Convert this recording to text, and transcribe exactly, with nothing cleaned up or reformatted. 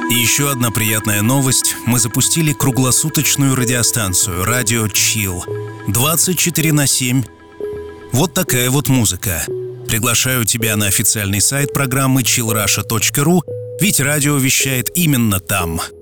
И еще одна приятная новость. Мы запустили круглосуточную радиостанцию «Радио Чилл». двадцать четыре на семь. Вот такая вот музыка. Приглашаю тебя на официальный сайт программы чилл раша точка ру, ведь радио вещает именно там.